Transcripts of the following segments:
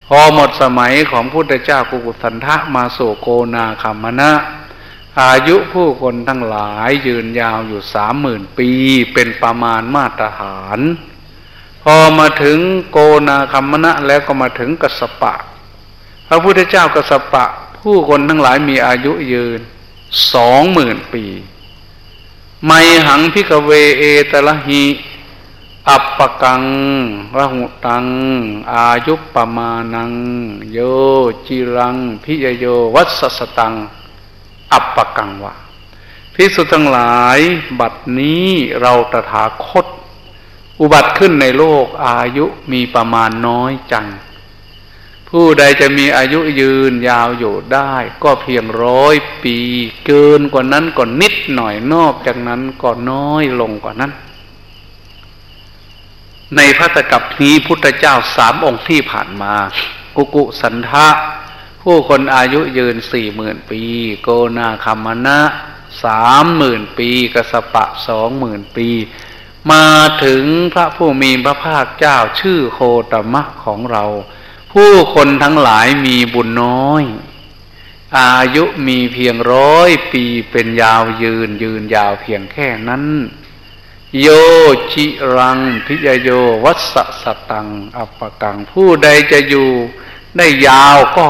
พอหมดสมัยของพุทธเจ้ากุกุสันทะมาสู่โกนาคัมมนะอายุผู้คนทั้งหลายยืนยาวอยู่30,000 ปีเป็นประมาณมาตรฐานพอมาถึงโกนาคัมมนะแล้วก็มาถึงกัสสปะพระพุทธเจ้ากัสสปะผู้คนทั้งหลายมีอายุยืน20,000 ปีไมหังพิกเวเอตละหิอัปปกังระหุตังอายุปปมานังโยจิรังพิยโยวัสสตังอัปปกังวะภิกษุทั้งหลายบัดนี้เราตถาคตอุบัติขึ้นในโลกอายุมีประมาณน้อยจังผู้ใดจะมีอายุยืนยาวอยู่ได้ก็เพียง100 ปีเกินกว่านั้นก็นิดหน่อยนอกจากนั้นก็น้อยลงกว่านั้นในพระตกัปนี้พุทธเจ้า3 องค์ที่ผ่านมากุกุสันทะผู้คนอายุยืน40,000 ปีโกนาคัมมนะ30,000 ปีกัสสปะ20,000 ปีมาถึงพระผู้มีพระภาคเจ้าชื่อโคตมะของเราผู้คนทั้งหลายมีบุญน้อยอายุมีเพียง100 ปีเป็นยาวยืนยาวเพียงแค่นั้นโยจิรังพิยโยวัสสตังอัปปกังผู้ใดจะอยู่ได้ยาวก็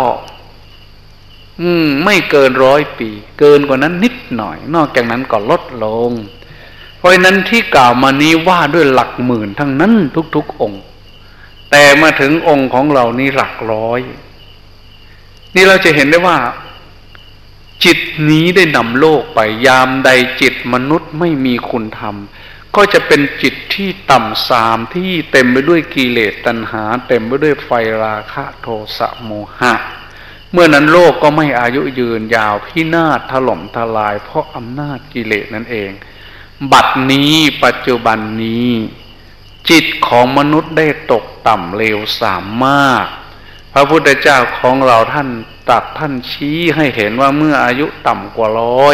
ไม่เกิน100 ปีเกินกว่านั้นนิดหน่อยนอกจากนั้นก็ลดลงเพราะฉะนั้นที่กล่าวมานี้ว่าด้วยหลักหมื่นทั้งนั้นทุกๆองค์แต่มาถึงองค์ของเรานี้หลักร้อยนี่เราจะเห็นได้ว่าจิตนี้ได้นำโลกไปยามใดจิตมนุษย์ไม่มีคุณธรรมก็จะเป็นจิตที่ต่ำทรามที่เต็มไปด้วยกิเลสตัณหาเต็มไปด้วยไฟราคะโทสะโมหะเมื่อนั้นโลกก็ไม่อายุยืนยาวพินาศถล่มทลายเพราะอำนาจกิเลสนั่นเองบัดนี้ปัจจุบันนี้จิตของมนุษย์ได้ตกต่ำเลวทรามมากพระพุทธเจ้าของเราท่านตรัสท่านชี้ให้เห็นว่าเมื่ออายุต่ำกว่า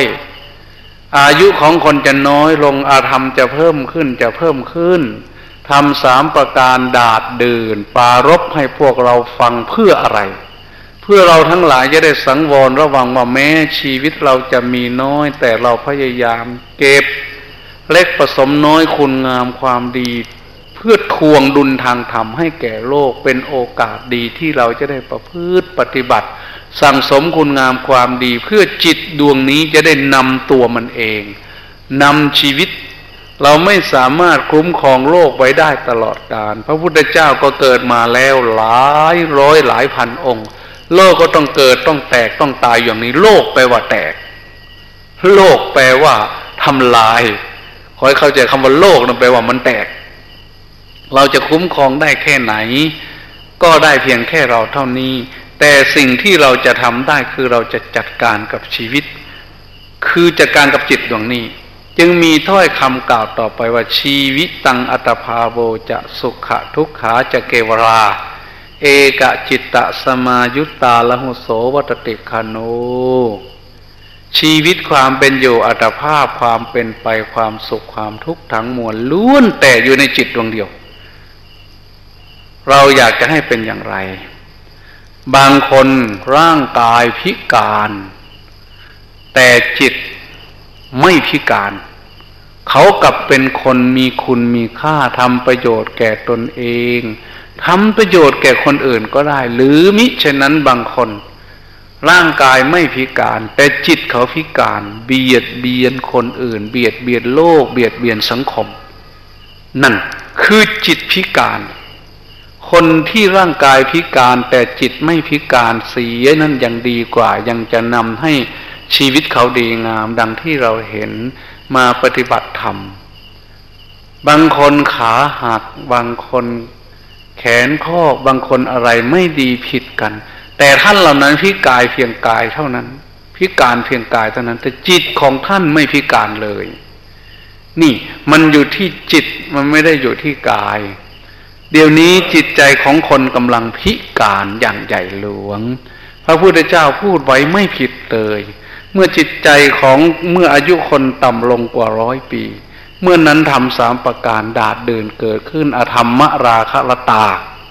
100อายุของคนจะน้อยลงอาธรรมจะเพิ่มขึ้นทำ3 ประการดาษดื่นปรารภให้พวกเราฟังเพื่ออะไรเพื่อเราทั้งหลายจะได้สังวรระวังว่าแม้ชีวิตเราจะมีน้อยแต่เราพยายามเก็บเล็กผสมน้อยคุณงามความดีเพื่อทวงดุลทางธรรมให้แก่โลกเป็นโอกาสดีที่เราจะได้ประพฤติปฏิบัติสั่งสมคุณงามความดีเพื่อจิตดวงนี้จะได้นำตัวมันเองนำชีวิตเราไม่สามารถคุ้มครองโลกไว้ได้ตลอดกาลพระพุทธเจ้าก็เกิดมาแล้วหลายร้อยหลายพันองค์โลกก็ต้องเกิดต้องแตกต้องตายอย่างนี้โลกแปลว่าแตกโลกแปลว่าทำลายขอให้เข้าใจคำว่าโลกนั่นแปลว่ามันแตกเราจะคุ้มครองได้แค่ไหนก็ได้เพียงแค่เราเท่านี้แต่สิ่งที่เราจะทำได้คือเราจะจัดการกับชีวิตคือจัดการกับจิตดวงนี้จึงมีถ้อยคำกล่าวต่อไปว่าชีวิตตังอัตภาโวจะสุขะทุกขาจะเกวราเอกจิตตสมายุตตาละหุโสวัตติคโนชีวิตความเป็นอยู่อัตภาพความเป็นไปความสุขความทุกข์ทั้งมวลล้วนแต่อยู่ในจิตดวงเดียวเราอยากจะให้เป็นอย่างไรบางคนร่างกายพิการแต่จิตไม่พิการเขากลับเป็นคนมีคุณมีค่าทำประโยชน์แก่ตนเองทำประโยชน์แก่คนอื่นก็ได้หรือมิฉะนั้นบางคนร่างกายไม่พิการแต่จิตเขาพิการเบียดเบียนคนอื่นเบียดเบียนโลกเบียดเบียนสังคมนั่นคือจิตพิการคนที่ร่างกายพิการแต่จิตไม่พิการเสียนั่นยังดีกว่ายังจะนำให้ชีวิตเขาดีงามดังที่เราเห็นมาปฏิบัติธรรมบางคนขาหักบางคนแขนข้อบางคนอะไรไม่ดีผิดกันแต่ท่านเหล่านั้นพิการเพียงกายเท่านั้นพิการเพียงกายเท่านั้นแต่จิตของท่านไม่พิการเลยนี่มันอยู่ที่จิตมันไม่ได้อยู่ที่กายเดี๋ยวนี้จิตใจของคนกำลังพิการอย่างใหญ่หลวงพระพุทธเจ้าพูดไว้ไม่ผิดเลยเมื่อจิตใจของเมื่ออายุคนต่ำลงกว่า100 ปีเมื่อนั้นทำ3 ประการดาษเดินเกิดขึ้นอธรรมราคะลตา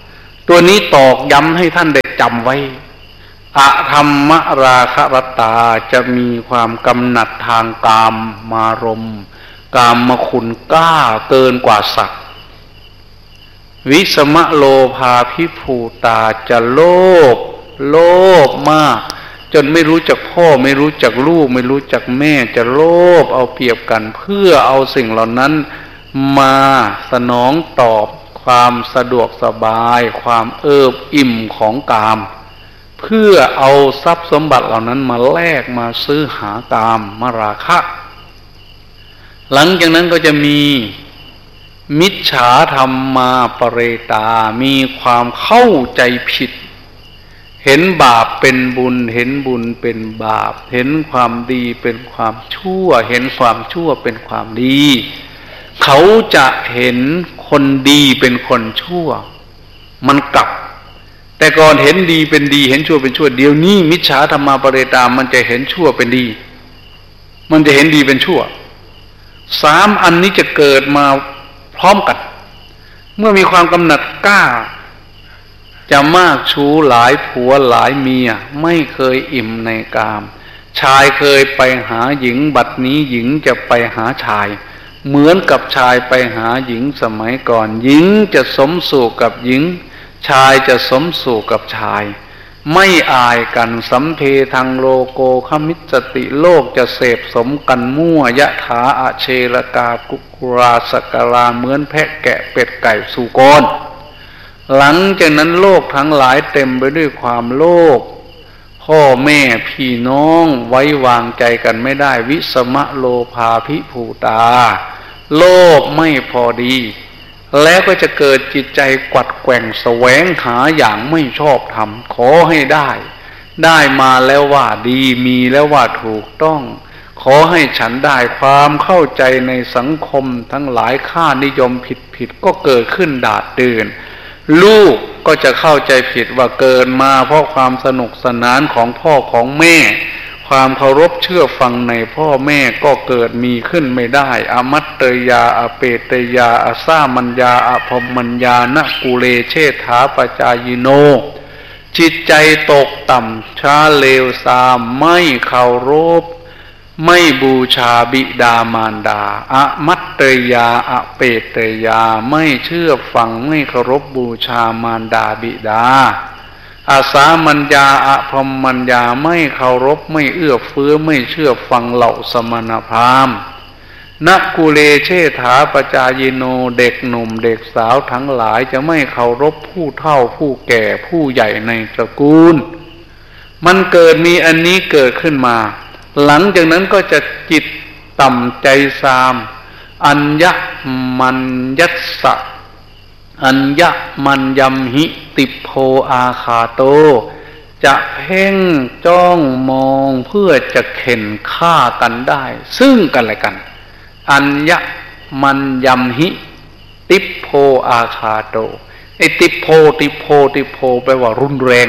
ตัวนี้ตอกย้ำให้ท่านได้จำไว้อธรรมราคะรตาจะมีความกำหนัดทางกามมารมณ์กามคุณกล้าเกินกว่าสัตว์วิสมะโลภาภิภูตาจะโลภมากจนไม่รู้จักพ่อไม่รู้จักลูกไม่รู้จักแม่จะโลภเอาเปรียบกันเพื่อเอาสิ่งเหล่านั้นมาสนองตอบความสะดวกสบายความเอิบอิ่มของกามเพื่อเอาทรัพย์สมบัติเหล่านั้นมาแลกมาซื้อหากามมาราคะหลังจากนั้นก็จะมีมิจฉาธรรมมาปเรตามีความเข้าใจผิดเห็นบาปเป็นบุญเห็นบุญเป็นบาปเห็นความดีเป็นความชั่วเห็นความชั่วเป็นความดีเขาจะเห็นคนดีเป็นคนชั่วมันกลับแต่ก่อนเห็นดีเป็นดีเห็นชั่วเป็นชั่วเดี๋ยวนี้มิจฉาธรรมาปเรตามันจะเห็นชั่วเป็นดีมันจะเห็นดีเป็นชั่วสามอันนี้จะเกิดมาพร้อมกันเมื่อมีความกำหนัดกล้าจะมากชู้หลายผัวหลายเมียไม่เคยอิ่มในกามชายเคยไปหาหญิงบัดนี้หญิงจะไปหาชายเหมือนกับชายไปหาหญิงสมัยก่อนหญิงจะสมสู่กับหญิงชายจะสมสู่กับชายไม่อายกันสัมเพทังโลโกขมิจจติโลกจะเสพสมกันมั่วยะถาอาเชรกากุกุราสกราเหมือนแพะแกะเป็ดไก่สุกรหลังจากนั้นโลกทั้งหลายเต็มไปด้วยความโลภพ่อแม่พี่น้องไว้วางใจกันไม่ได้วิสมะโลภาภิภูตาโลภไม่พอดีแล้วก็จะเกิดจิตใจกวัดแกว่งแสวงหาอย่างไม่ชอบธรรมขอให้ได้มาแล้วว่าดีมีแล้วว่าถูกต้องขอให้ฉันได้ความเข้าใจในสังคมทั้งหลายค่านิยมผิดก็เกิดขึ้นดาษดื่นลูกก็จะเข้าใจผิดว่าเกิดมาเพราะความสนุกสนานของพ่อของแม่ความเคารพเชื่อฟังในพ่อแม่ก็เกิดมีขึ้นไม่ได้อมัตเตยาอเปตยาอสามัญญาอภมมัญญานะกุเลเชษฐาปจายโนจิตใจตกต่ำช้าเลวทรามไม่เคารพไม่บูชาบิดามารดาอมัตเตยาอเปตยาไม่เชื่อฟังไม่เคารพบูชามารดาบิดาอาสามัญญาอภมมัญญาไม่เคารพไม่เอื้อเฟื้อไม่เชื่อฟังเหล่าสมณพราหมณ์นักกุเลเชษฐาปจายโนเด็กหนุ่มเด็กสาวทั้งหลายจะไม่เคารพผู้เฒ่าผู้แก่ผู้ใหญ่ในตระกูลมันเกิดมีอันนี้เกิดขึ้นมาหลังจากนั้นก็จะจิตต่ำใจซามอัญญมัญญัสสะอัญญมัญญัมหิติโพอาคาโตจะเพ่งจ้องมองเพื่อจะเข็นฆ่ากันได้ซึ่งกันและกันอัญญมัญญัมหิติโพอาคาโตไอ้ติโพแปลว่ารุนแรง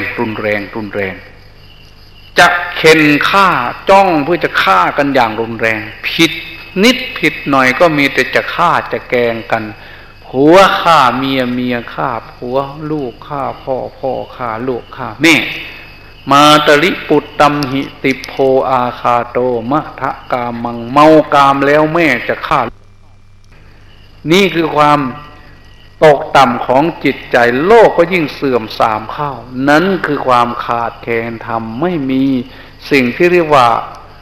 จะเข็นฆ่าจ้องเพื่อจะฆ่ากันอย่างรุนแรงผิดนิดผิดหน่อยก็มีแต่จะฆ่าจะแกล้งกันผัวฆ่าเมียฆ่าผัวลูกฆ่าพ่อฆ่าลูกฆ่าแม่มาตริปุตตัมหิติโพอาคาโตมะทะกามังเมากามแล้วแม่จะฆ่านี่คือความตกต่ำของจิตใจโลกก็ยิ่งเสื่อมทรามเข้านั้นคือความขาดแคลนธรรมไม่มีสิ่งที่เรียกว่า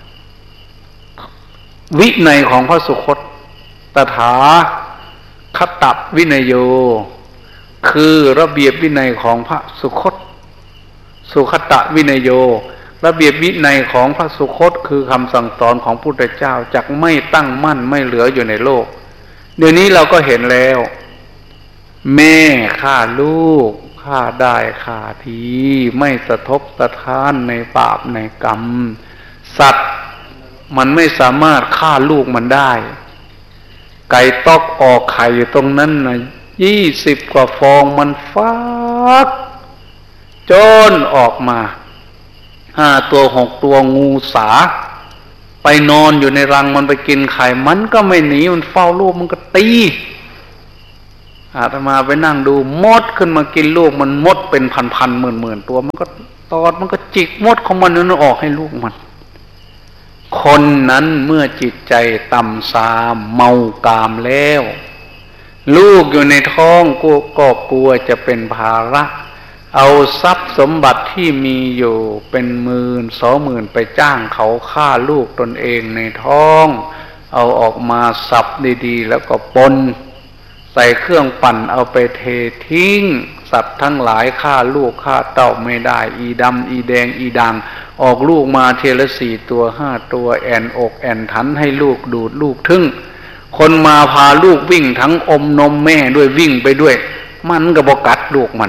วินัยของพระสุคตตถาคตวินัยโยคือระเบียบวินัยของพระสุคตสุคตวินัยโยระเบียบวินัยของพระสุคตคือคำสั่งสอนของพุทธเจ้าจักไม่ตั้งมั่นไม่เหลืออยู่ในโลกเดี๋ยวนี้เราก็เห็นแล้วแม่ฆ่าลูกฆ่าได้ฆ่าทีไม่สะทกสะท้านในบาปในกรรมสัตว์มันไม่สามารถฆ่าลูกมันได้ไก่ตอกออกไข่อยู่ตรงนั้นนะ20 กว่าฟองมันฟักจนออกมา5 ตัว 6 ตัวงูสาไปนอนอยู่ในรังมันไปกินไข่มันก็ไม่หนีมันเฝ้าลูกมันก็ตีอาตมาไปนั่งดูมดขึ้นมากินลูกมันมดเป็นพันๆหมื่นๆตัวมันก็ตอดมันก็จิกมดของมันนั้นออกให้ลูกมันคนนั้นเมื่อจิตใจต่ำทรามเมากามแล้วลูกอยู่ในท้องก็กลัวจะเป็นภาระเอาทรัพย์สมบัติที่มีอยู่เป็น10,000-20,000ไปจ้างเขาฆ่าลูกตนเองในท้องเอาออกมาสับดีๆแล้วก็ปนใส่เครื่องปั่นเอาไปเททิ้งสัตว์ทั้งหลายฆ่าลูกฆ่าเต้าไม่ได้อีดำอีแดงอีด่างออกลูกมาเทละ4 ตัว5 ตัวแอนอกแอนทันให้ลูกดูดลูกทึ่งคนมาพาลูกวิ่งทั้งอมนมแม่ด้วยวิ่งไปด้วยมันก็บ่กัดลูกมัน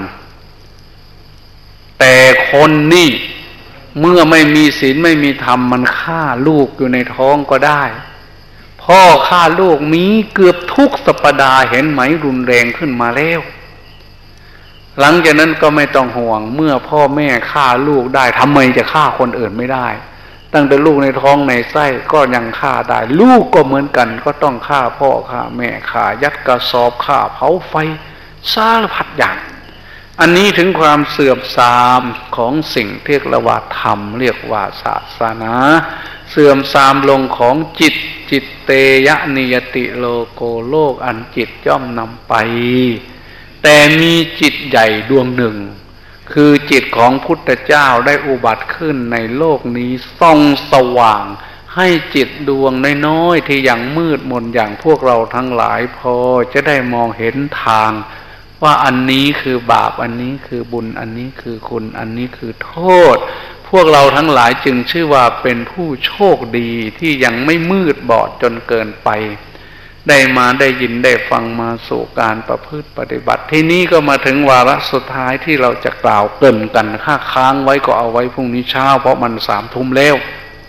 แต่คนนี่เมื่อไม่มีศีลไม่มีธรรมมันฆ่าลูกอยู่ในท้องก็ได้พ่อฆ่าลูกมีเกือบทุกสัปดาห์เห็นไหมรุนแรงขึ้นมาแล้วหลังจากนั้นก็ไม่ต้องห่วงเมื่อพ่อแม่ฆ่าลูกได้ทำไมจะฆ่าคนอื่นไม่ได้ตั้งแต่ลูกในท้องในไส้ก็ยังฆ่าได้ลูกก็เหมือนกันก็ต้องฆ่าพ่อฆ่าแม่ฆ่ายัดกระสอบฆ่าเผาไฟสารพัดอย่างอันนี้ถึงความเสื่อมทรามของสิ่งที่เรียกว่าธรรมเรียกว่าศาสนาเสื่อมทรามลงของจิตเตยะนิยติโลโกโลกอันจิตย่อมนำไปแต่มีจิตใหญ่ดวงหนึ่งคือจิตของพุทธเจ้าได้อุบัติขึ้นในโลกนี้ส่องสว่างให้จิตดวงน้อยๆที่ยังมืดมนอย่างพวกเราทั้งหลายพอจะได้มองเห็นทางว่าอันนี้คือบาปอันนี้คือบุญอันนี้คือคุณอันนี้คือโทษพวกเราทั้งหลายจึงชื่อว่าเป็นผู้โชคดีที่ยังไม่มืดบอดจนเกินไปได้มาได้ยินได้ฟังมาสู่การประพฤติปฏิบัติที่นี้ก็มาถึงวาระสุดท้ายที่เราจะกล่าวเกริ่นกันค่าค้างไว้ก็เอาไว้พรุ่งนี้เช้าเพราะมัน3 ทุ่มแล้ว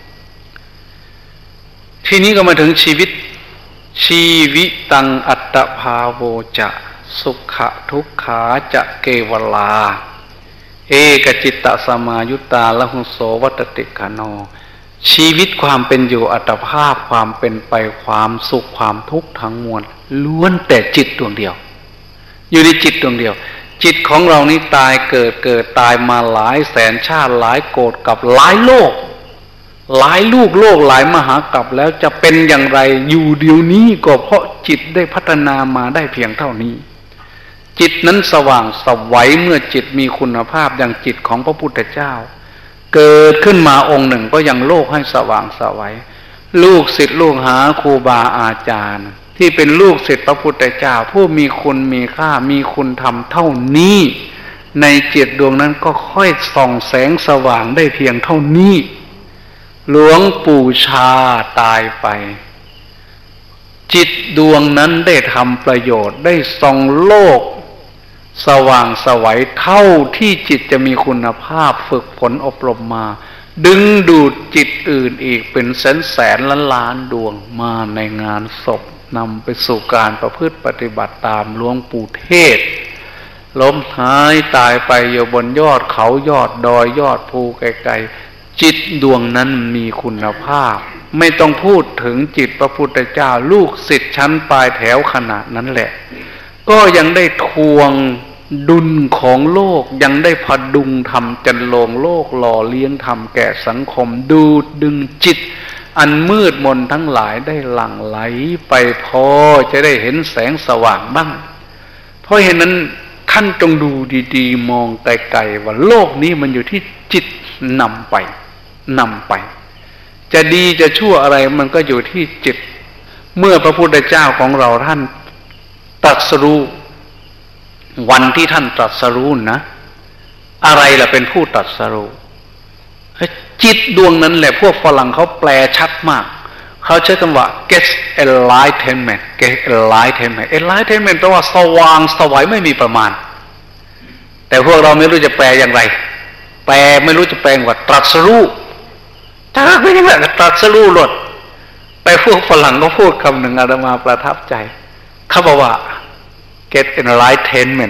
ทีนี้ก็มาถึงชีวิตังอัตตภาโวจะสุขะทุกขาจะเกวลาเอกจิตตสมายุตตาละหุโสวัตติกโนชีวิตความเป็นอยู่อัตภาพความเป็นไปความสุขความทุกข์ทั้งมวลล้วนแต่จิตดวงเดียวอยู่ในจิตดวงเดียวจิตของเรานี้ตายเกิดตายมาหลายแสนชาติหลายโกฏกับหลายโลกหลายลูกโลกหลายมหากาพย์แล้วจะเป็นอย่างไรอยู่เดี๋ยวนี้ก็เพราะจิตได้พัฒนามาได้เพียงเท่านี้จิตนั้นสว่างสวัยเมื่อจิตมีคุณภาพอย่างจิตของพระพุทธเจ้าเกิดขึ้นมาองค์หนึ่งก็ยังโลกให้สว่างสวัยลูกศิษย์ลูกหาครูบาอาจารย์ที่เป็นลูกศิษย์พระพุทธเจ้าผู้มีคุณมีค่ามีคุณธรรมเท่านี้ในจิตดวงนั้นก็ค่อยส่องแสงสว่างได้เพียงเท่านี้หลวงปู่ชาตายไปจิตดวงนั้นได้ทำประโยชน์ได้ส่องโลกสว่างสวัยเท่าที่จิตจะมีคุณภาพฝึกฝนอบรมมาดึงดูดจิตอื่นอีกเป็นแสนล้านดวงมาในงานศพนำไปสู่การประพฤติปฏิบัติตามหลวงปู่เทศล้มหายตายไปอยู่บนยอดเขายอดดอยยอดภูไกลๆจิตดวงนั้นมีคุณภาพไม่ต้องพูดถึงจิตพระพุทธเจ้าลูกศิษย์ชั้นปลายแถวขนาดนั้นแหละก็ยังได้ทวงดุลของโลกยังได้พดุงทำจันโลงโลกหล่อเลี้ยงทำแก่สังคมดูดดึงจิตอันมืดมนทั้งหลายได้หลั่งไหลไปพอจะได้เห็นแสงสว่างบ้างเพราะฉะนั้นท่านจงดูดีๆมองไกลๆว่าโลกนี้มันอยู่ที่จิตนำไปจะดีจะชั่วอะไรมันก็อยู่ที่จิตเมื่อพระพุทธเจ้าของเราท่านตรัสรู้วันที่ท่านตรัสรู้นะอะไรล่ะเป็นผู้ตรัสรู้จิตดวงนั้นแหละพวกฝรั่งเขาแปลชัดมากเขาใช้คำว่า get enlightenment enlightenment แปลว่าสว่างสวัยไม่มีประมาณแต่พวกเราไม่รู้จะแปลอย่างไรแปลไม่รู้จะแปลว่าตรัสรู้ถ้าไม่ได้แบบตรัสรู้หลดแต่พวกฝรั่งก็พูดคำหนึ่งอาตมาประทับใจเขาบอกว่า get enlightenment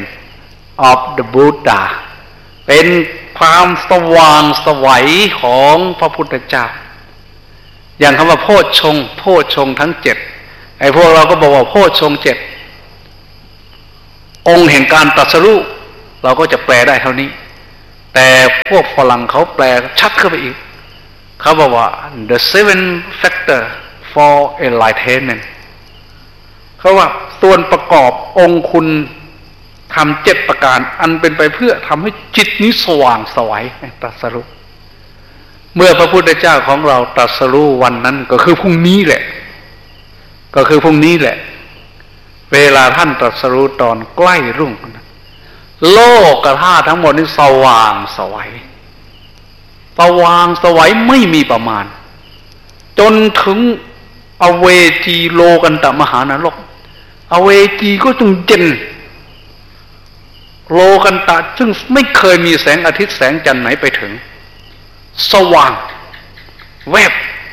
of the Buddha เป็นความสว่างไสวของพระพุทธเจ้าอย่างคำว่าโพชฌงค์ทั้ง7ไอ้พวกเราก็บอกว่าโพชฌงค์7 องค์แห่งการตรัสรู้เราก็จะแปลได้เท่านี้แต่พวกฝรั่งเขาแปลชัดเข้าไปอีกเขาบอกว่า the seven factor for enlightenment เขาว่าส่วนประกอบองค์คุณทำ7ประการอันเป็นไปเพื่อทำให้จิตนี้สว่างไสวตรัสรู้เมื่อพระพุทธเจ้าของเราตรัสรู้วันนั้นก็คือพรุ่งนี้แหละเวลาท่านตรัสรู้ตอนใกล้รุ่งโลกธาตุทั้งหมดนี้สว่างไสวไม่มีประมาณจนถึงอเวจีโลกันตมหานรกอเวจีก็จงเย็นโลกันตะซึ่งไม่เคยมีแสงอาทิตย์แสงจันทร์ไหนไปถึงสว่างแวบ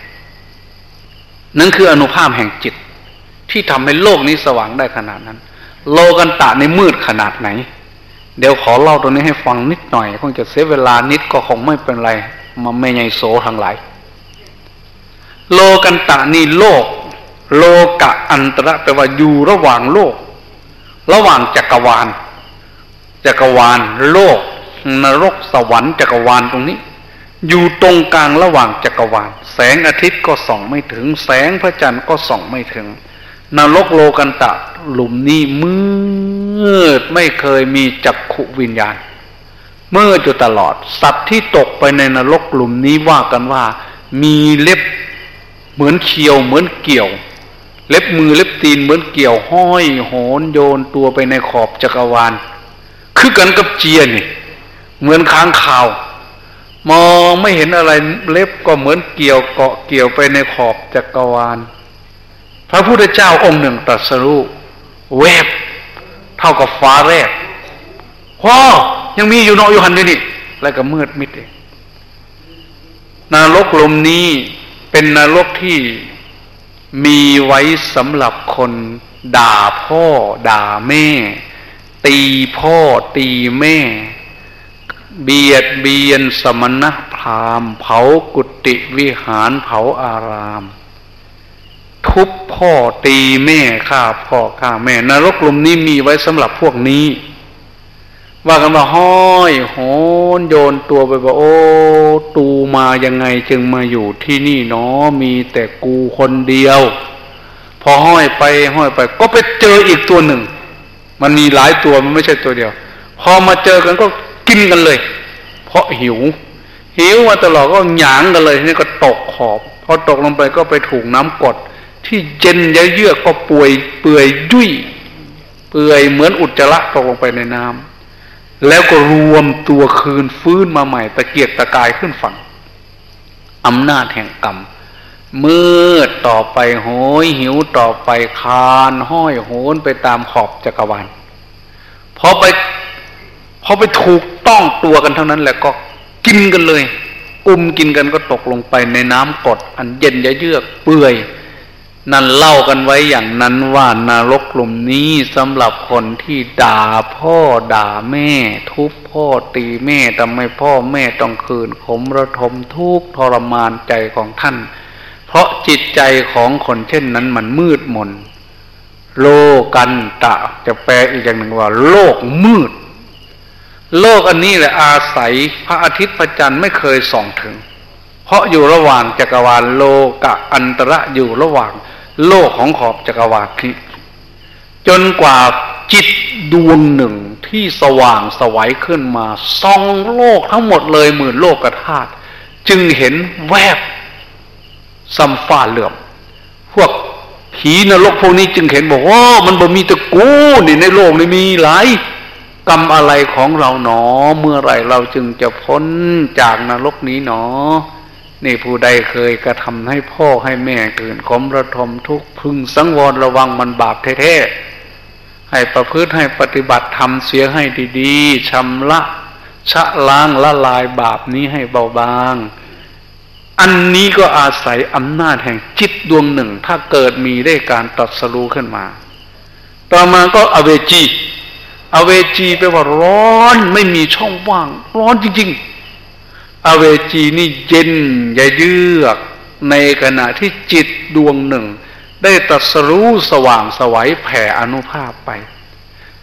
นั่นคืออานุภาพแห่งจิตที่ทำให้โลกนี้สว่างได้ขนาดนั้นโลกันตะในมืดขนาดไหนเดี๋ยวขอเล่าตรงนี้ให้ฟังนิดหน่อยคงจะเสียเวลานิดก็คงไม่เป็นไรมาไม่ใหญ่โสทั้งหลายโลกันตะนี่โลกโลกะอันตระแปลว่าอยู่ระหว่างโลกระหว่างจักรวาลโลกนรกสวรรค์จักรวาลตรงนี้อยู่ตรงกลางระหว่างจักรวาลแสงอาทิตย์ก็ส่องไม่ถึงแสงพระจันทร์ก็ส่องไม่ถึงนรกโลกันตะหลุมนี้มืดไม่เคยมีจักขุวิญญาณมืดอยู่ตลอดสัตว์ที่ตกไปในนรกหลุมนี้ว่ากันว่ามีเล็บเหมือนเขียวเหมือนเกี่ยวเล็บมือเล็บตีนเหมือนเกี่ยวห้อยโหนโยนตัวไปในขอบจักรวาลคือกันกับเจียนี่เหมือนค้างคาวมองไม่เห็นอะไรเล็บก็เหมือนเกี่ยวเกาะเกี่ยวไปในขอบจักรวาลพระพุทธเจ้าองค์หนึ่งตรัสรู้แวบเท่ากับฟ้าแรกยังมีอยู่เนาะอยู่หันนี่แล้วก็มืดมิดเองนรกลมนี้เป็นนรกที่มีไว้สำหรับคนด่าพ่อด่าแม่ตีพ่อตีแม่เบียดเบียนสมณพราหมณ์เผากุฏิวิหารเผาอารามทุบพ่อตีแม่ฆ่าพ่อฆ่าแม่นรกลมนี้มีไว้สำหรับพวกนี้ว่ากันว่าห้อยโหนโยนตัวไปว่าโอ้ตูมายังไงจึงมาอยู่ที่นี่เนาะมีแต่กูคนเดียวพอห้อยไปก็ไปเจออีกตัวหนึ่งมันมีหลายตัวมันไม่ใช่ตัวเดียวพอมาเจอกันก็กินกันเลยเพราะหิวมาตลอดก็หยางกันเลยทีนี้ก็ตกขอบพอตกลงไปก็ไปถูกน้ำกรดที่เย็นเยือกก็เปื่อยยุ่ยเปื่อยเหมือนอุจจาระตกลงไปในน้ำแล้วก็รวมตัวคืนฟื้นมาใหม่ตะเกียกตะกายขึ้นฝั่งอำนาจแห่งกรรมมืดต่อไปโหยหิวต่อไปคานห้อยโหนไปตามขอบจักรวาลพอไปถูกต้องตัวกันเท่านั้นแหละก็กินกันเลยกินกันก็ตกลงไปในน้ำกรดอันเย็นเยือกเปื่อยนั่นเล่ากันไว้อย่างนั้นว่านรกกลุ่มนี้สำหรับคนที่ด่าพ่อด่าแม่ทุบพ่อตีแม่ทำให้พ่อแม่ต้องคืนขมระทมทุกข์ทรมานใจของท่านเพราะจิตใจของคนเช่นนั้นมันมืดมนโลกันตะจะแปลอีกอย่างหนึ่งว่าโลกมืดโลกอันนี้แหละอาศัยพระอาทิตย์พระจันทร์ไม่เคยส่องถึงเพราะอยู่ระหว่างจักรวาลโลกะอันตระอยู่ระหว่างโลกของขอบจักรวาลนี้จนกว่าจิตดวงหนึ่งที่สว่างไสวขึ้นมาส่องโลกทั้งหมดเลยหมื่นโลกธาตุจึงเห็นแวบซ้ำฟ้าเหลื่อมพวกผีนรกพวกนี้จึงเห็นบอกว่ามันบ่มีแต่กูนี่ในโลกนี้มีหลายกรรมอะไรของเราหนอเมื่อไรเราจึงจะพ้นจากนรกนี้หนอนี่ผู้ใดเคยกระทำให้พ่อให้แม่เกิดขมระทมทุกข์พึงสังวรระวังมันบาปแท้ๆให้ประพฤติให้ปฏิบัติทำเสียให้ดีๆชำระชะล้างละลายบาปนี้ให้เบาบางอันนี้ก็อาศัยอำนาจแห่งจิตดวงหนึ่งถ้าเกิดมีได้การตรัสรู้ขึ้นมาต่อมาก็อเวจีแปลว่าร้อนไม่มีช่องว่างร้อนจริงๆอเวจีนี่เย็นเยือกในขณะที่จิตดวงหนึ่งได้ตรัสรู้สว่างไสวแผ่อนุภาพไป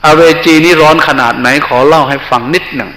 อเวจีนี่ร้อนขนาดไหนขอเล่าให้ฟังนิดหนึ่ง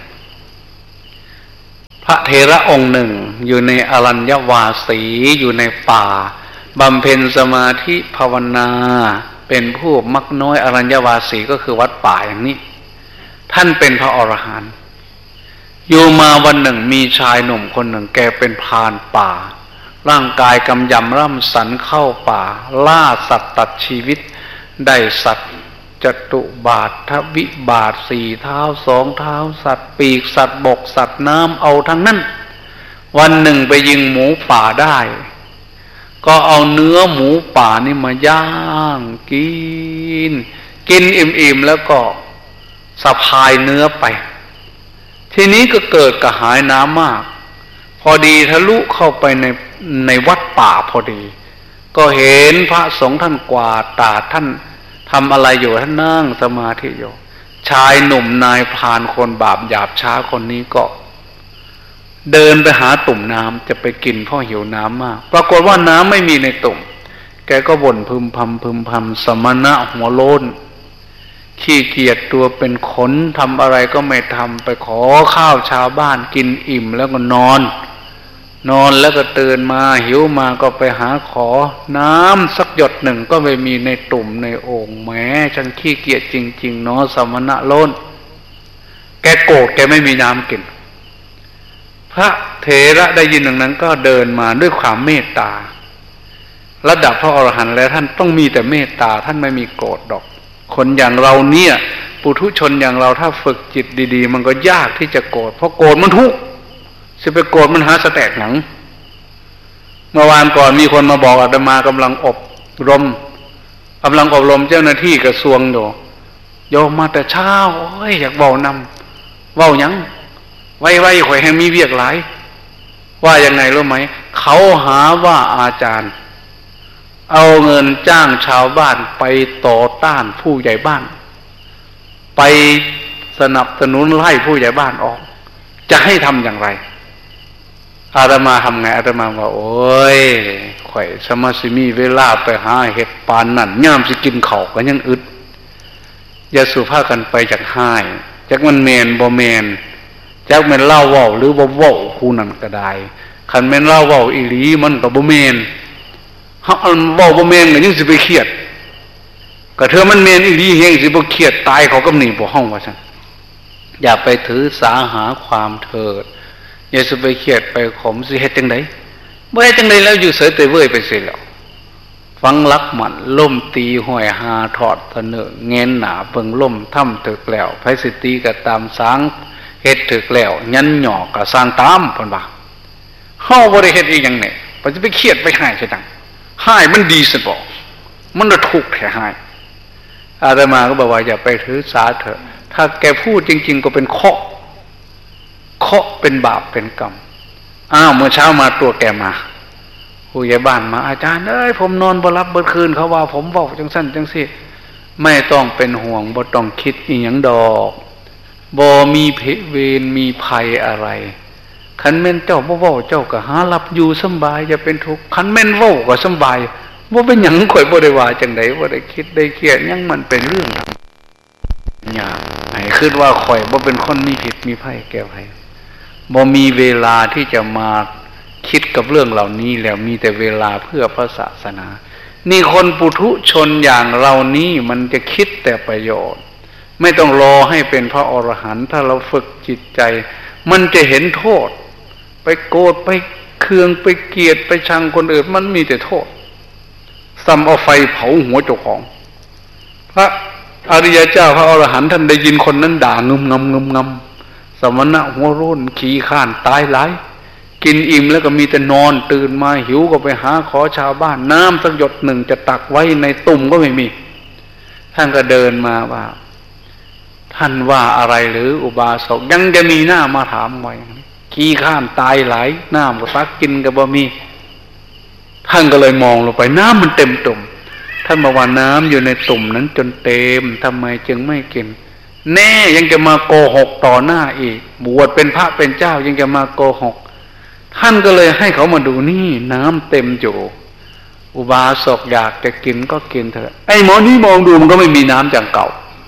พระเถระองค์หนึ่งอยู่ในอรัญญวาสีอยู่ในป่าบำเพ็ญสมาธิภาวนาเป็นผู้มักน้อยอรัญญวาสีก็คือวัดป่าอย่างนี้ท่านเป็นพระอรหันต์อยู่มาวันหนึ่งมีชายหนุ่มคนหนึ่งแกเป็นพรานป่าร่างกายกำยำร่ำสันเข้าป่าล่าสัตว์ตัดชีวิตได้สัตว์จตุบาททวิบาทสี่เท้าสองเท้าสัตว์ปีกสัตว์บกสัตว์น้ำเอาทั้งนั้นวันหนึ่งไปยิงหมูป่าได้ก็เอาเนื้อหมูป่านี่มาย่างกินอิ่มๆแล้วก็สะพายเนื้อไปทีนี้ก็เกิดกระหายน้ำมากพอดีทะลุเข้าไปในวัดป่าพอดีก็เห็นพระสงฆ์ท่านกวาดตาท่านทำอะไรอยู่ท่านนั่งสมาธิอยู่ชายหนุ่มนายพรานคนบาปหยาบช้าคนนี้ก็เดินไปหาตุ่มน้ำจะไปกินเพราะหิวน้ำมากปรากฏว่าน้ำไม่มีในตุ่มแกก็บ่นพึมพำสมณะหัวโล้นขี้เกียจตัวเป็นขนทำอะไรก็ไม่ทำไปขอข้าวชาวบ้านกินอิ่มแล้วก็นอนแล้วก็ตื่นมาหิวมาก็ไปหาขอน้ำสักหยดหนึ่งก็ไม่มีในตุ่มในโอ่งแหมฉันขี้เกียจจริงๆเนาะสมณะโล้นแกโกรธแกไม่มีน้ำกินพระเถระได้ยินดังนั้นก็เดินมาด้วยความเมตตาระดับพระอรหันต์แล้วท่านต้องมีแต่เมตตาท่านไม่มีโกรธดอกคนอย่างเราเนี่ยปุถุชนอย่างเราถ้าฝึกจิตดีๆมันก็ยากที่จะโกรธเพราะโกรธมันทุกข์จะไปโกรธมันหาสแตกหนังเมื่อวานก่อนมีคนมาบอกอาตมากำลังอบรมเจ้าหน้าที่กระทรวงอยู่โยมมาแต่เช้าโอ้ยอยากเว้านำเว้าหยังไว้ข่อยให้มีเวียกหลายว่ายังไงรู้ไหมเขาหาว่าอาจารย์เอาเงินจ้างชาวบ้านไปต่อต้านผู้ใหญ่บ้านไปสนับสนุนไล่ผู้ใหญ่บ้านออกจะให้ทำอย่างไรอาตมาทำไงอาตมาว่าโอ้ยข่อยสมาสิมีเวลาไปหาเห็ดปานนั่นย่ามสิกินข้าวก็ยังอึดอย่าสุภาพกันไปจากห้ายจักมันแมนบ่แมนจักแม่นเล่าเว้าหรือบ่เว้าคู่นั่นก็ได้คันแม่นเล่าเว้าอีหลีมันก็บ่แม่นเฮาเว้าบ่แม่นก็ยังสิไปเครียดก็เธอมันแม่นอีหลีเฮงสิบ่เครียดตายเขาก็หนีบ่ห้องว่าซั่นอย่าไปถือสาหาความเถิดอย่าสิไปเครียดไปขมสิเฮ็ดจังได๋บ่เฮ็ดจังได๋แล้วอยู่เสยเตยเว้ยไปเสียแล้วฟังลักหมันล่มตีห้อยหาถอดเสนอเงินหนาเบิ่งล่มถ้ำถึกแล้วไผสิตีก็ตามสางเฮ็ดถึกแล้วยันหยอกก็สร้างตามเพิ่นว่าเฮาบ่ได้เฮ็ดอีหยังเนี่ยบ่สิไปเครียดไปหายซะจังหายมันดีซะบ่มันน่ะทุกข์แท้หายอาตมาก็บอกว่าอย่าไปถือสาเถอะถ้าแกพูดจริงๆก็เป็นเคาะเป็นบาปเป็นกรรมเมื่อเช้ามาตัวแกมาผู้ใหญ่บ้านมาอาจารย์เอ้ยผมนอนบ่หลับเบิดคืนเขาว่าผมเว้าจังซั่นจังซี่ไม่ต้องเป็นห่วงบ่ต้องคิดอีหยังดอกบ่มีเวรมีภัยอะไรคันแม่นเจ้าบ่เว้าเจ้าก็หาหลับอยู่สบายอย่าเป็นทุกข์คันแม่นเว้าก็สบายบ่เป็นหยังข่อยบ่ได้ว่าจังได๋บ่ได้คิดได้เครียดหยังมันเป็นเรื่องยากให้คิดว่าข่อยบ่เป็นคนมีผิดมีภัยแก่ไผบ่มีเวลาที่จะมาคิดกับเรื่องเหล่านี้แล้วมีแต่เวลาเพื่อพระศาสนานี่คนปุถุชนอย่างเรานี้มันจะคิดแต่ประโยชน์ไม่ต้องรอให้เป็นพระอรหันต์ถ้าเราฝึกจิตใจมันจะเห็นโทษไปโกรธไปเคืองไปเกลียดไปชังคนอื่นมันมีแต่โทษซ้ำเอาไฟเผาหัวเจ้าของพระอริยเจ้าพระอรหันต์ท่านได้ยินคนนั้นด่างึมงำสมณะหัวรุ่นขี้ข้านตายหลายกินอิ่มแล้วก็มีแต่นอนตื่นมาหิวก็ไปหาขอชาวบ้านน้ำสักหยดหนึ่งจะตักไว้ในตุ่มก็ไม่มีท่านก็เดินมาว่าท่านว่าอะไรหรืออุบาสกยังจะมีหน้ามาถามไว้ขี้ข้านตายหลายน้ำก็ซักกินก็บ่มีท่านก็เลยมองลงไปน้ำมันเต็มตุ่มท่านบอกว่าน้ำอยู่ในตุ่มนั้นจนเต็มทำไมจึงไม่กินแน่ยังจะมาโกหกต่อหน้าอีกบวชเป็นพระเป็นเจ้ายังจะมาโกหกท่านก็เลยให้เขามาดูนี่น้ำเต็มอยู่อุบาสกอยากจะกินก็กินเถอะไอ้หมอนี่มองดูมันก็ไม่มีน้ำอย่างเก่า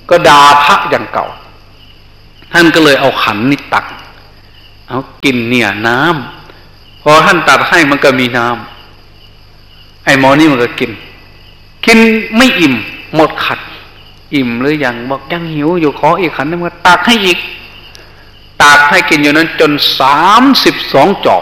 ก็ด่าพระอย่างเก่าท่านก็เลยเอาขันนี่ตักเอากินเนี่ยน้ำพอท่านตักให้มันก็มีน้ำไอ้หมอนี่มันก็กินไม่อิ่มหมดขันอิ่มหรือยังบอกยังหิวอยู่ขออีกขันนึงมาตักให้อีกตักให้กินอยู่นั้นจน32 จอก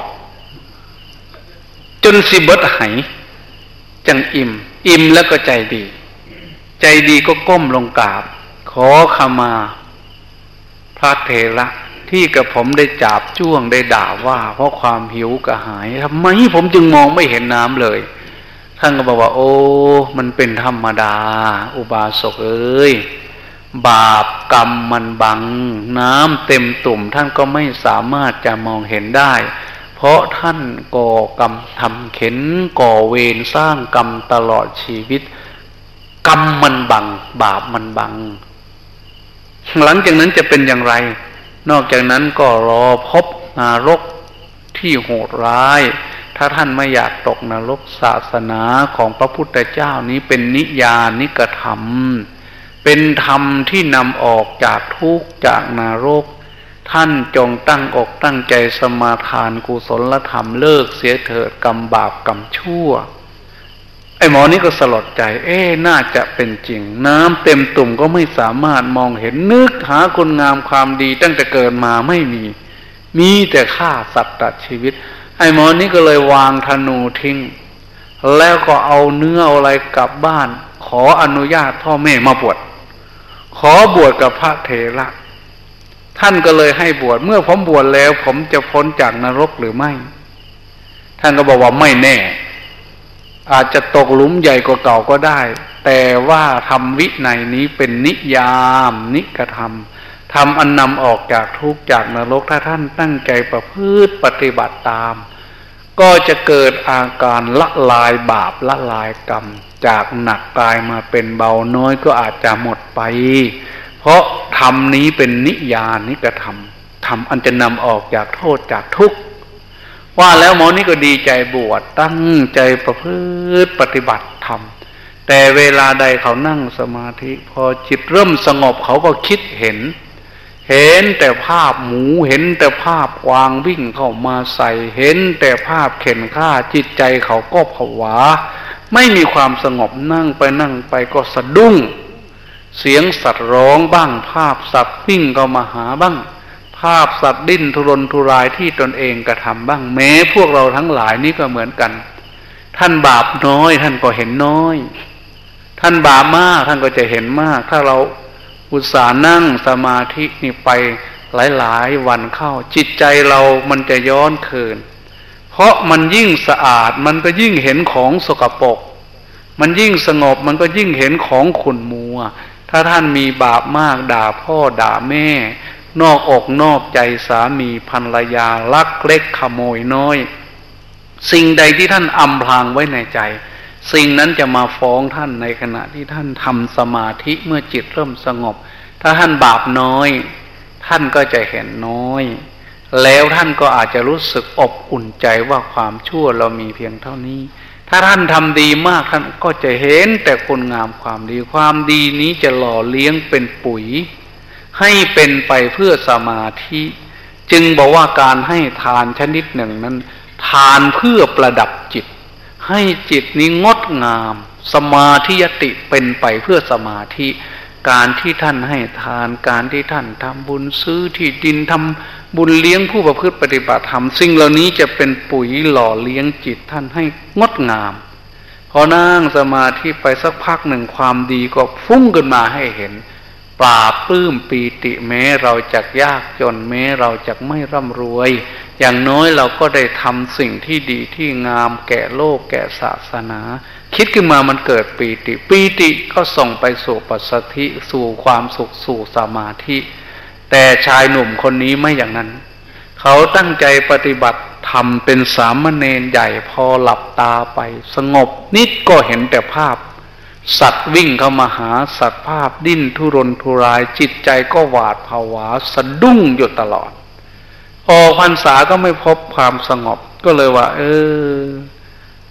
จนสิเบิดไหจังอิ่มแล้วก็ใจดีก็ก้มลงกราบขอขมาพระเถระที่กับผมได้จาบจ้วงได้ด่าว่าเพราะความหิวกระหายทำไมผมจึงมองไม่เห็นน้ำเลยท่านก็บอกว่าโอ้มันเป็นธรรมดาอุบาสกเอ้ยบาปกรรมมันบังน้ำเต็มตุ่มท่านก็ไม่สามารถจะมองเห็นได้เพราะท่านก่อกรรมทำเข็นก่อเวรสร้างกรรมตลอดชีวิตกรรมมันบังบาปมันบังหลังจากนั้นจะเป็นอย่างไรนอกจากนั้นก็รอพบนรกที่โหดร้ายถ้าท่านไม่อยากตกนรกศาสนาของพระพุทธเจ้านี้เป็นนิยานิกธรรมเป็นธรรมที่นำออกจากทุกข์จากนรกท่านจงตั้งอกตั้งใจสมาทานกุศลธรรมเลิกเสียเถิดกรรมบาปกรรมชั่วไอ้หมอนี่ก็สลดใจน่าจะเป็นจริงน้ำเต็มตุ่มก็ไม่สามารถมองเห็นนึกหาคุณงามความดีตั้งแต่เกิดมาไม่มีแต่ฆ่าสัตว์ตัดชีวิตไอ้หมอนี่ก็เลยวางธนูทิ้งแล้วก็เอาเนื้อเอาอะไรกลับบ้านขออนุญาตพ่อแม่มาบวชขอบวชกับพระเถระท่านก็เลยให้บวชเมื่อผมบวชแล้วผมจะพ้นจากนรกหรือไม่ท่านก็บอกว่าไม่แน่อาจจะตกหลุมใหญ่กว่าเก่าก็ได้แต่ว่าธรรมวินัยนี้เป็นนิยามนิกธรรมทำอันนำออกจากทุกข์จากนรกถ้าท่านตั้งใจประพฤติปฏิบัติตามก็จะเกิดอาการละลายบาปละลายกรรมจากหนักกลายมาเป็นเบาน้อยก็อาจจะหมดไปเพราะธรรมนี้เป็นนิยานิกธรรมธรรมอันจะนำออกจากโทษจากทุกข์ว่าแล้วหมอนี่ก็ดีใจบวชตั้งใจประพฤติปฏิบัติธรรมแต่เวลาใดเขานั่งสมาธิพอจิตเริ่มสงบเขาก็คิดเห็นแต่ภาพหมูเห็นแต่ภาพกวางวิ่งเข้ามาใส่เห็นแต่ภาพเข็นฆ่าจิตใจเขาก็ผวาไม่มีความสงบนั่งไปก็สะดุ้งเสียงสัตว์ร้องบ้างภาพสัตว์วิ่งเข้ามาหาบ้างภาพสัตว์ดิ้นทุรนทุรายที่ตนเองกระทำบ้างแม้พวกเราทั้งหลายนี่ก็เหมือนกันท่านบาปน้อยท่านก็เห็นน้อยท่านบาปมากท่านก็จะเห็นมากถ้าเราอุตส่าห์นั่งสมาธินี่ไปหลายวันเข้าจิตใจเรามันจะย้อนคืนเพราะมันยิ่งสะอาดมันก็ยิ่งเห็นของสกปรกมันยิ่งสงบมันก็ยิ่งเห็นของขุ่นมัวถ้าท่านมีบาปมากด่าพ่อด่าแม่นอกอกนอกใจสามีภรรยาลักเล็กขโมยน้อยสิ่งใดที่ท่านอำพรางไว้ในใจสิ่งนั้นจะมาฟ้องท่านในขณะที่ท่านทำสมาธิเมื่อจิตเริ่มสงบถ้าท่านบาปน้อยท่านก็จะเห็นน้อยแล้วท่านก็อาจจะรู้สึกอบอุ่นใจว่าความชั่วเรามีเพียงเท่านี้ถ้าท่านทำดีมากท่านก็จะเห็นแต่คุณงามความดีนี้จะหล่อเลี้ยงเป็นปุ๋ยให้เป็นไปเพื่อสมาธิจึงบอกว่าการให้ทานชนิดหนึ่งนั้นทานเพื่อประดับจิตให้จิตนี้งดงามสมาธิยติเป็นไปเพื่อสมาธิการที่ท่านให้ทานการที่ท่านทำบุญซื้อที่ดินทำบุญเลี้ยงผู้ประพฤติปฏิบัติธรรมสิ่งเหล่านี้จะเป็นปุ๋ยหล่อเลี้ยงจิตท่านให้งดงามพอนั่งสมาธิไปสักพักหนึ่งความดีก็ฟุ้งขึ้นมาให้เห็นปราบปลื้มปีติแม้เราจะยากจนแม้เราจะไม่ร่ำรวยอย่างน้อยเราก็ได้ทำสิ่งที่ดีที่งามแก่โลกแก่ศาสนาคิดขึ้นมามันเกิดปีติก็ส่งไปสู่ปัสสัทธิสู่ความสุขสู่สมาธิแต่ชายหนุ่มคนนี้ไม่อย่างนั้นเขาตั้งใจปฏิบัติธรรมเป็นสามเณรใหญ่พอหลับตาไปสงบนิดก็เห็นแต่ภาพสัตว์วิ่งเข้ามาหาสัตว์ภาพดิ้นทุรนทุรายจิตใจก็หวาดผวาสะดุ้งอยู่ตลอดพอพรรษาก็ไม่พบความสงบก็เลยว่า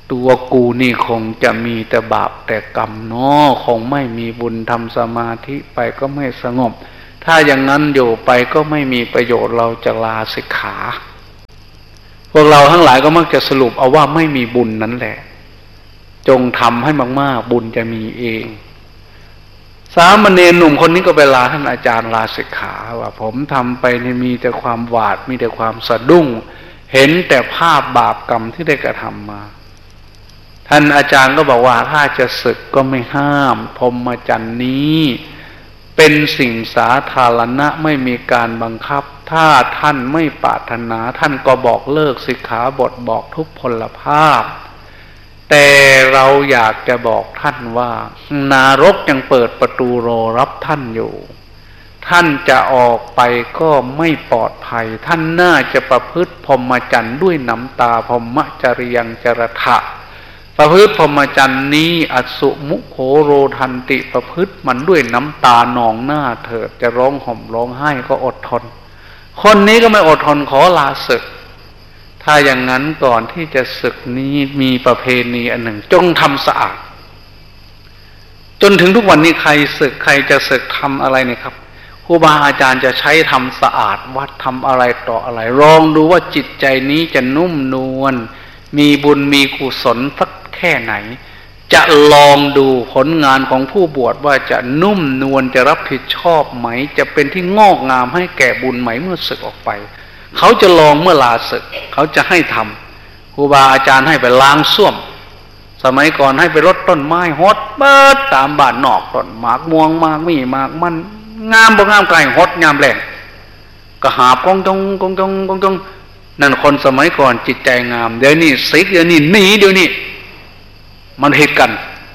ตัวกูนี่คงจะมีแต่บาปแต่กรรมเนาะคงไม่มีบุญทำสมาธิไปก็ไม่สงบถ้าอย่างนั้นอยู่ไปก็ไม่มีประโยชน์เราจะลาสิกขาพวกเราทั้งหลายก็มักจะสรุปเอาว่าไม่มีบุญนั่นแหละจงทำให้มากๆบุญจะมีเองสามเณรหนุ่มคนนี้ก็ไปลาท่านอาจารย์ลาสิกขาว่าผมทำไปนี่มีแต่ความหวาดมีแต่ความสะดุ้งเห็นแต่ภาพบาปกรรมที่ได้กระทำมาท่านอาจารย์ก็บอกว่าถ้าจะศึกก็ไม่ห้ามพรหมจรรย์นี้เป็นสิ่งสาธารณะไม่มีการบังคับถ้าท่านไม่ปรารถนาท่านก็บอกเลิกสิกขาบทบอกทุพพลภาพแต่เราอยากจะบอกท่านว่านรกยังเปิดประตูรอรับท่านอยู่ท่านจะออกไปก็ไม่ปลอดภัยท่านน่าจะประพฤติพรหมจรรย์ด้วยน้ำตาพรหมจริยังจรถะประพฤติพรหมจรรย์นี้อสุมุโขโรทันติประพฤติมันด้วยน้ำตานองหน้าเถิดจะร้องห่มร้องไห้ก็อดทนคนนี้ก็ไม่อดทนขอลาศึกถ้าอย่างนั้นก่อนที่จะศึกนี้มีประเพณีอันหนึ่งจงทำสะอาดจนถึงทุกวันนี้ใครศึกใครจะศึกทำอะไรเนี่ยครับครูบาอาจารย์จะใช้ทำสะอาดวัดทำอะไรต่ออะไรลองดูว่าจิตใจนี้จะนุ่มนวลมีบุญมีกุศลสักแค่ไหนจะลองดูผลงานของผู้บวชว่าจะนุ่มนวลจะรับผิดชอบไหมจะเป็นที่งอกงามให้แก่บุญไหมเมื่อศึกออกไปเขาจะลองเมื่อลาศึกเขาจะให้ทำครูบาอาจารย์ให้ไปล้างส้วมสมัยก่อนให้ไปรดต้นไม้ฮดเบิดตามบ้านนอกต้นหมากม่วงหมากมี่หมากมันงามบ่งามไกลฮดงามแรงก็หาบกองจงนั่นคนสมัยก่อนจิตใจงามเดี๋ยวนี้ซิกเดี๋ยวนี้หนีเดี๋ยวนี้มันเหตุกัน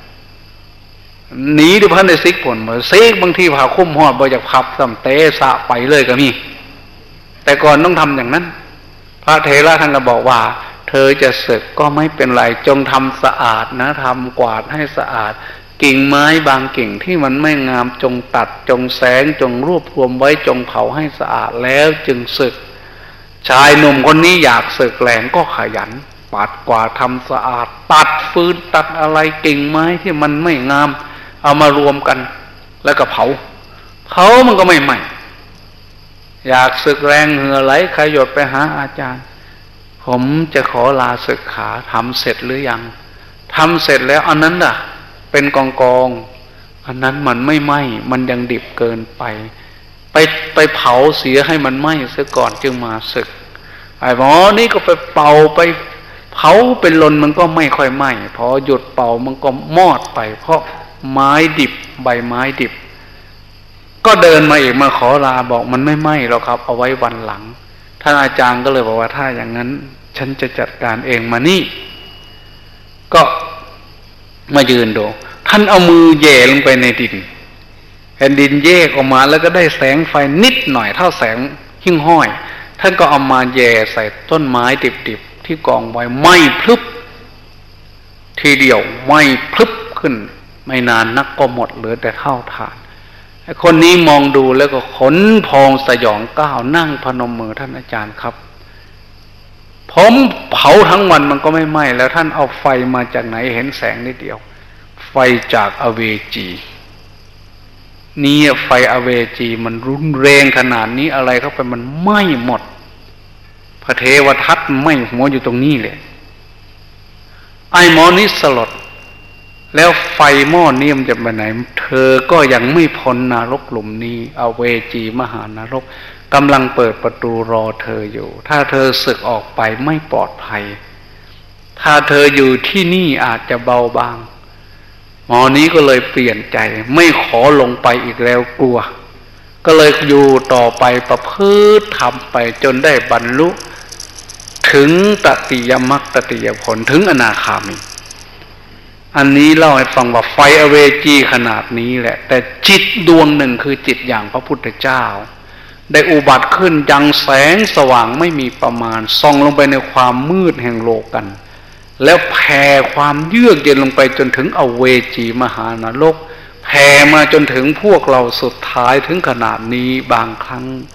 หนีด้วยพันในซิกผลเหมือนซิกบางทีผ่าคุ้มหอดบ่อยากขับสัมเตสะไปเลยก็มีแต่ก่อนต้องทำอย่างนั้นพระเถระท่านก็บอกว่าเธอจะศึกก็ไม่เป็นไรจงทำสะอาดนะทำกวาดให้สะอาดกิ่งไม้บางกิ่งที่มันไม่งามจงตัดจงแสงจงรวบรวมไว้จงเผาให้สะอาดแล้วจึงศึกชายหนุ่มคนนี้อยากศึกแรงก็ขยันปัดกวาดทำสะอาดตัดฟืนตัดอะไรกิ่งไม้ที่มันไม่งามเอามารวมกันแล้วก็เผามันก็ไม่ไหม้อยากศึกแรงเหงื่อไหลขยดไปหาอาจารย์ผมจะขอลาศึกขาทำเสร็จหรือยังทำเสร็จแล้วอันนั้นน่ะเป็นกองอันนั้นมันไม่ไหม้มันยังดิบเกินไปเผาเสียให้มันไหม้ซะก่อนจึงมาศึกไอ้หมอนี่ก็ไปเป่าไปเผาเป็นลนมันก็ไม่ค่อยไหม้พอหยุดเป่ามันก็มอดไปเพราะไม้ดิบใบไม้ดิบก็เดินมาอีกมาขอลาบอกมันไม่ไหม้หรอกครับเอาไว้วันหลังท่านอาจารย์ก็เลยบอกว่าถ้าอย่างนั้นฉันจะจัดการเองมานี่ก็มายืนดูท่านเอามือแย่ลงไปในดินแผ่นดินแยกออกมาแล้วก็ได้แสงไฟนิดหน่อยเท่าแสงหิ้งห้อยท่านก็เอามาแย่ใส่ต้นไม้ดิบๆที่กองไว้ไหม้พลึบทีเดียวไหม้พลึบขึ้นไม่นานนักก็หมดเหลือแต่เท่าฐานไอ้คนนี้มองดูแล้วก็ขนพองสยองก้าวนั่งพนมมือท่านอาจารย์ครับผมเผาทั้งวันมันก็ไม่ไหม้แล้วท่านเอาไฟมาจากไหนเห็นแสงนิดเดียวไฟจากอเวจีนี่ไฟอเวจีมันรุนแรงขนาดนี้อะไรเข้าไปมันไหม้หมดพระเทวทัตไหม้หัวอยู่ตรงนี้เลยไอ้หมอนี้สลดแล้วไฟหม้อนี้มันจะไปไหนเธอก็ยังไม่พ้นนรกหลุมนี้อเวจีมหานรกกำลังเปิดประตูรอเธออยู่ถ้าเธอสึกออกไปไม่ปลอดภัยถ้าเธออยู่ที่นี่อาจจะเบาบางหมอนี้ก็เลยเปลี่ยนใจไม่ขอลงไปอีกแล้วกลัวก็เลยอยู่ต่อไปประพฤติทำไปจนได้บรรลุถึงตติยมรรคตติยผลถึงอนาคามีอันนี้เล่าให้ฟังว่าไฟอเวจีขนาดนี้แหละแต่จิตดวงหนึ่งคือจิตอย่างพระพุทธเจ้าได้อุบัติขึ้นยังแสงสว่างไม่มีประมาณส่องลงไปในความมืดแห่งโลกันแล้วแผ่ความเยือกเย็นลงไปจนถึงอเวจีมหานรกแผ่มาจนถึงพวกเราสุดท้ายถึงขนาดนี้บางครั้ง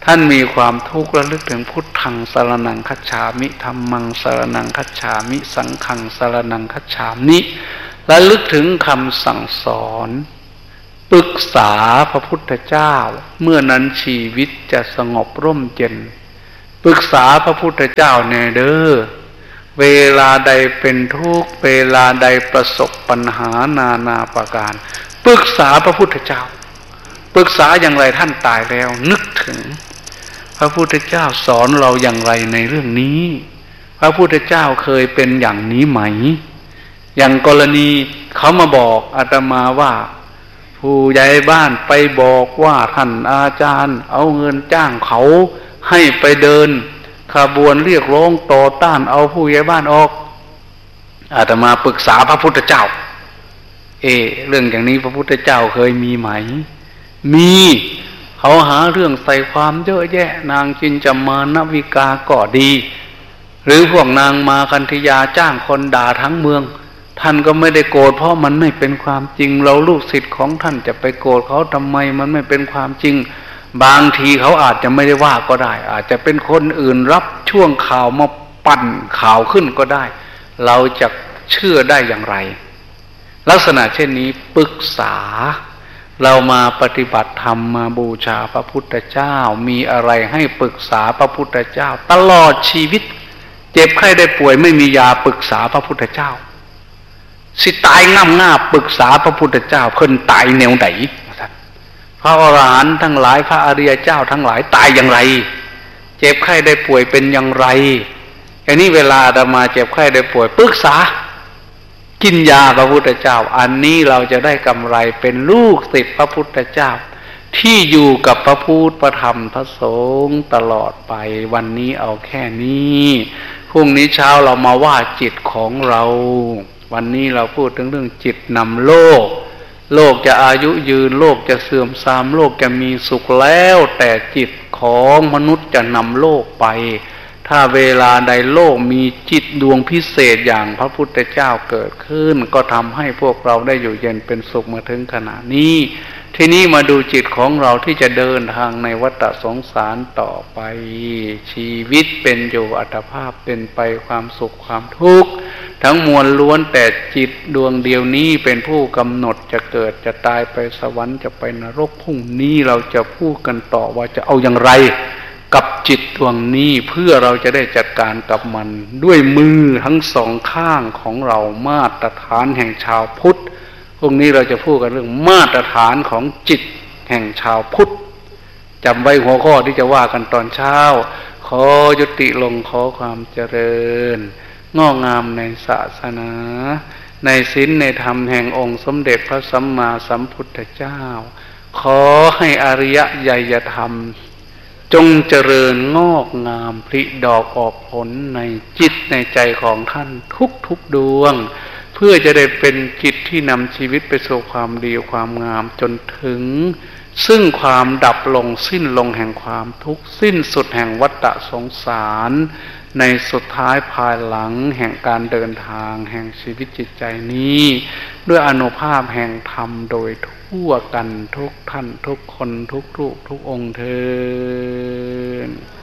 ท่านมีความทุกข์ระลึกถึงพุทธังสรณังคัจฉามิธัมมังสรณังคัจฉามิสังฆังสรณังคัจฉามิระลึกถึงคำสั่งสอนปรึกษาพระพุทธเจ้าเมื่อนั้นชีวิตจะสงบร่มเย็นปรึกษาพระพุทธเจ้าแน่เด้อเวลาใดเป็นทุกข์เวลาใดประสบปัญหานานาประการปรึกษาพระพุทธเจ้าปรึกษาอย่างไรท่านตายแล้วนึกถึงพระพุทธเจ้าสอนเราอย่างไรในเรื่องนี้พระพุทธเจ้าเคยเป็นอย่างนี้ไหมอย่างกรณีเขามาบอกอาตมาว่าผู้ใหญ่บ้านไปบอกว่าท่านอาจารย์เอาเงินจ้างเขาให้ไปเดินขบวนเรียกร้องต่อต้านเอาผู้ใหญ่บ้านออกอาตมาปรึกษาพระพุทธเจ้าเรื่องอย่างนี้พระพุทธเจ้าเคยมีไหมมีเขาหาเรื่องใส่ความเยอะแยะนางจินจามานวิกาก็ดีหรือพวกนางมาคันธยาจ้างคนด่าทั้งเมืองท่านก็ไม่ได้โกรธเพราะมันไม่เป็นความจริงเราลูกศิษย์ของท่านจะไปโกรธเขาทำไมมันไม่เป็นความจริงบางทีเขาอาจจะไม่ได้ว่าก็ได้อาจจะเป็นคนอื่นรับช่วงข่าวมาปั่นข่าวขึ้นก็ได้เราจะเชื่อได้อย่างไรลักษณะเช่นนี้ปรึกษาเรามาปฏิบัติธรรมมาบูชาพระพุทธเจ้ามีอะไรให้ปรึกษาพระพุทธเจ้าตลอดชีวิตเจ็บไข้ได้ป่วยไม่มียาปรึกษาพระพุทธเจ้าสิตายง่ามๆปรึกษาพระพุทธเจ้าเพิ่นตายแนวไหนพระอรหันต์ทั้งหลายพระอริยเจ้าทั้งหลายตายอย่างไรเจ็บไข้ได้ป่วยเป็นอย่างไรอย่างนี้เวลาอาตมาเจ็บไข้ได้ป่วยปรึกษากินยาพระพุทธเจ้าอันนี้เราจะได้กำไรเป็นลูกศิษย์พระพุทธเจ้าที่อยู่กับพระพุทธพระธรรมพระสงฆ์ตลอดไปวันนี้เอาแค่นี้พรุ่งนี้เช้าเรามาว่าจิตของเราวันนี้เราพูดถึงเรื่องจิตนำโลกโลกจะอายุยืนโลกจะเสื่อมทรามโลกจะมีสุขแล้วแต่จิตของมนุษย์จะนำโลกไปถ้าเวลาใดโลกมีจิตดวงพิเศษอย่างพระพุทธเจ้าเกิดขึ้นก็ทำให้พวกเราได้อยู่เย็นเป็นสุขมาถึงขณะนี้ทีนี้มาดูจิตของเราที่จะเดินทางในวัฏสงสารต่อไปชีวิตเป็นอยู่อัตภาพเป็นไปความสุขความทุกข์ทั้งมวลล้วนแต่จิตดวงเดียวนี้เป็นผู้กำหนดจะเกิดจะตายไปสวรรค์จะไปนรกพรุ่งนี้เราจะพูดกันต่อว่าจะเอาอย่างไรกับจิตดวงนี้เพื่อเราจะได้จัดการกับมันด้วยมือทั้งสองข้างของเรามาตรฐานแห่งชาวพุทธพรุ่งนี้เราจะพูดกันเรื่องมาตรฐานของจิตแห่งชาวพุทธจำไว้หัวข้อที่จะว่ากันตอนเช้าขอยุติลงขอความเจริญงอกงามในศาสนาในศีลในธรรมแห่งองค์สมเด็จพระสัมมาสัมพุทธเจ้าขอให้อริยไยธรรมจงเจริญงอกงามผลิดอกออกผลในจิตในใจของท่านทุกดวงเพื่อจะได้เป็นจิตที่นำชีวิตไปสู่ความดีความงามจนถึงซึ่งความดับลงสิ้นลงแห่งความทุกข์สิ้นสุดแห่งวัฏสงสารในสุดท้ายภายหลังแห่งการเดินทางแห่งชีวิตจิตใจนี้ด้วยอานุภาพแห่งธรรมโดยทั่วกันทุกท่านทุกคนทุกรูปทุกองค์เทอญ